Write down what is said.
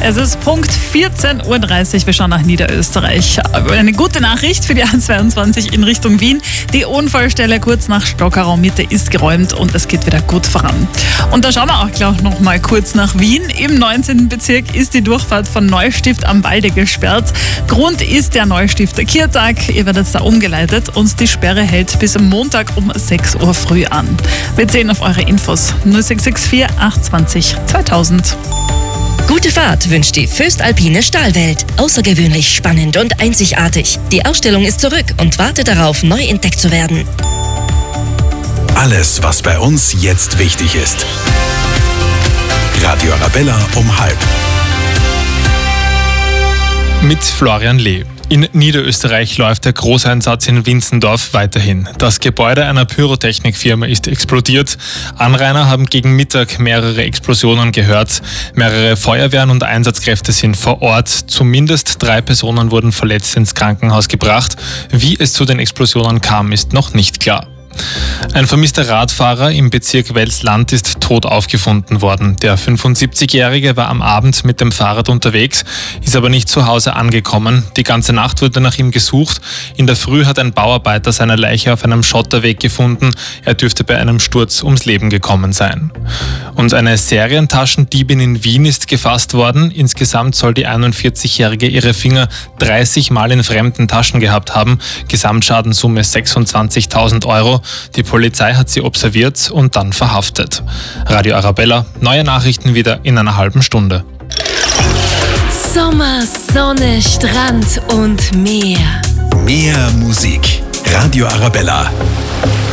Es ist Punkt 14.30 Uhr. Wir schauen nach Niederösterreich. Eine gute Nachricht für die A22 in Richtung Wien. Die Unfallstelle kurz nach Stockerau Mitte ist geräumt und es geht wieder gut voran. Und da schauen wir auch gleich noch mal kurz nach Wien. Im 19. Bezirk ist die Durchfahrt von Neustift am Walde gesperrt. Grund ist der Neustifter Kirtag. Ihr werdet da umgeleitet und die Sperre hält bis am Montag um 6 Uhr früh an. Wir zählen auf eure Infos. 0664 820 2000. Gute Fahrt wünscht die Föstalpine Stahlwelt. Außergewöhnlich spannend und einzigartig. Die Ausstellung ist zurück und wartet darauf, neu entdeckt zu werden. Alles, was bei uns jetzt wichtig ist. Radio Arabella um 12:30. Mit Florian Lee. In Niederösterreich läuft der Großeinsatz in Winzendorf weiterhin. Das Gebäude einer Pyrotechnikfirma ist explodiert. Anrainer haben gegen Mittag mehrere Explosionen gehört. Mehrere Feuerwehren und Einsatzkräfte sind vor Ort. Zumindest 3 Personen wurden verletzt ins Krankenhaus gebracht. Wie es zu den Explosionen kam, ist noch nicht klar. Ein vermisster Radfahrer im Bezirk Welsland ist tot aufgefunden worden. Der 75-Jährige war am Abend mit dem Fahrrad unterwegs, ist aber nicht zu Hause angekommen. Die ganze Nacht wurde nach ihm gesucht. In der Früh hat ein Bauarbeiter seine Leiche auf einem Schotterweg gefunden. Er dürfte bei einem Sturz ums Leben gekommen sein. Und eine Serientaschendiebin in Wien ist gefasst worden. Insgesamt soll die 41-Jährige ihre Finger 30 Mal in fremden Taschen gehabt haben. Gesamtschadenssumme 26.000 Euro. Die Polizei hat sie observiert und dann verhaftet. Radio Arabella, neue Nachrichten wieder in einer halben Stunde. Sommer, Sonne, Strand und Meer. Mehr Musik. Radio Arabella.